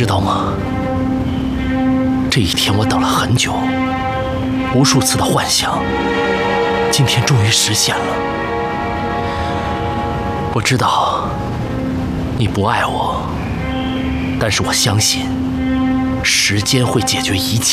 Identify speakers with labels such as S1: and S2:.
S1: 知道吗？这一天我等了很久，无数次的幻想，今天终于实现了。我知道你不爱我，但是我相信时间会解决一切。